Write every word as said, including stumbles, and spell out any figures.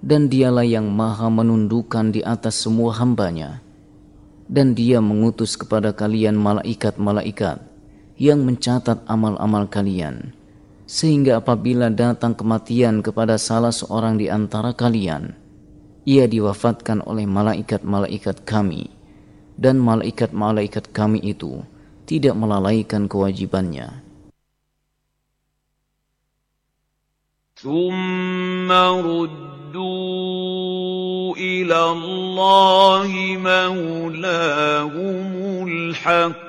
dan dialah yang maha menundukkan di atas semua hambanya. Dan dia mengutus kepada kalian malaikat-malaikat yang mencatat amal-amal kalian, sehingga apabila datang kematian kepada salah seorang di antara kalian, ia diwafatkan oleh malaikat-malaikat kami, dan malaikat-malaikat kami itu tidak melalaikan kewajibannya. ثم ردوا إلى الله مولاهم الحق